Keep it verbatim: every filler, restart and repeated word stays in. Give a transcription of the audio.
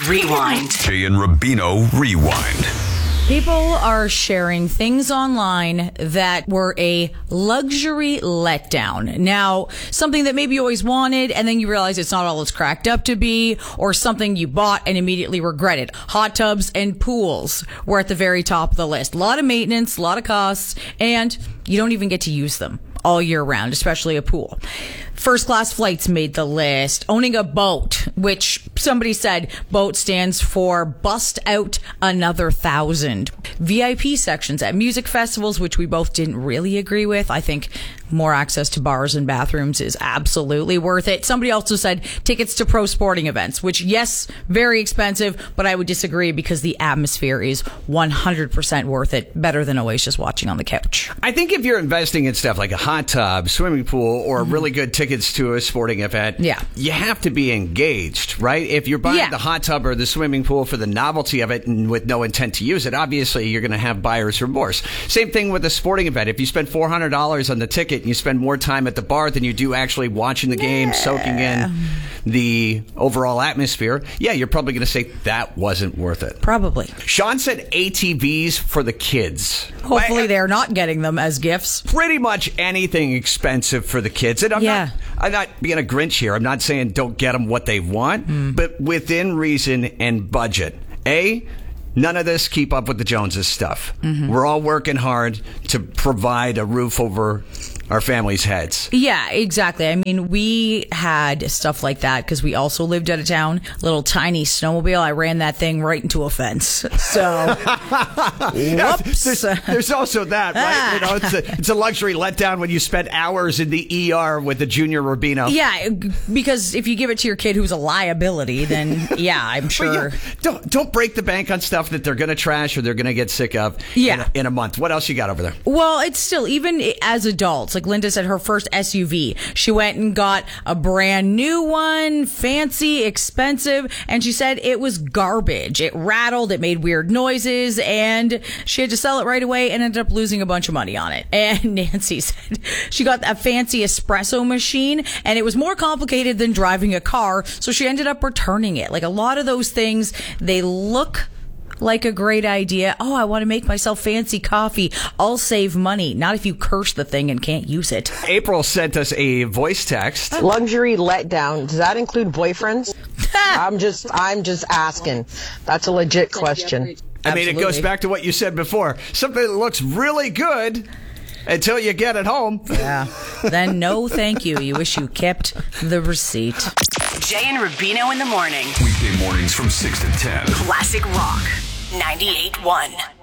Rewind. Jay and Rubino Rewind. People are sharing things online that were a luxury letdown. Now, something that maybe you always wanted, and then you realize it's not all it's cracked up to be, or something you bought and immediately regretted. Hot tubs and pools were at the very top of the list. A lot of maintenance, a lot of costs, and you don't even get to use them all year round, especially a pool. First class flights made the list. Owning a boat, which somebody said boat stands for bust out another thousand. V I P sections at music festivals, which we both didn't really agree with. I think more access to bars and bathrooms is absolutely worth it. Somebody also said tickets to pro sporting events, which, yes, very expensive, but I would disagree because the atmosphere is one hundred percent worth it. Better than Oasis watching on the couch. I think if you're investing in stuff like a hot tub, swimming pool, or mm-hmm. really good tickets to a sporting event, yeah. you have to be engaged, right? If you're buying yeah. the hot tub or the swimming pool for the novelty of it and with no intent to use it, obviously you're going to have buyer's remorse. Same thing with a sporting event. If you spend four hundred dollars on the ticket and you spend more time at the bar than you do actually watching the game, yeah. soaking in the overall atmosphere, yeah, you're probably going to say that wasn't worth it. Probably. Sean said A T Vs for the kids. Hopefully they're not getting them as gifts. Pretty much anything expensive for the kids. And I'm, yeah. not, I'm not being a Grinch here. I'm not saying don't get them what they want, mm. but within reason and budget. A, none of this keep up with the Joneses stuff. Mm-hmm. We're all working hard to provide a roof over our families' heads. Yeah, exactly. I mean, we had stuff like that because we also lived out of town. Little tiny snowmobile. I ran that thing right into a fence. So, whoops. There's, there's also that, right? You know, it's a, it's a luxury letdown when you spend hours in the E R with the junior Rubino. Yeah, because if you give it to your kid who's a liability, then yeah, I'm sure. Yeah, don't don't break the bank on stuff that they're going to trash or they're going to get sick of yeah. in, a, in a month. What else you got over there? Well, it's still, even as adults, like Linda said, her first S U V. She went and got a brand new one, fancy, expensive, and she said it was garbage. It rattled, it made weird noises, and she had to sell it right away and ended up losing a bunch of money on it. And Nancy said she got a fancy espresso machine, and it was more complicated than driving a car, so she ended up returning it. Like a lot of those things, they look like a great idea. Oh, I want to make myself fancy coffee. I'll save money. Not if you curse the thing and can't use it. April sent us a voice text. Luxury letdown. Does that include boyfriends? I'm just, I'm just asking. That's a legit question. I mean, Absolutely. It goes back to what you said before. Something that looks really good until you get it home. Yeah. Then no thank you. You wish you kept the receipt. Jay and Rubino in the morning. Weekday mornings from six to ten. Classic Rock ninety-eight point one.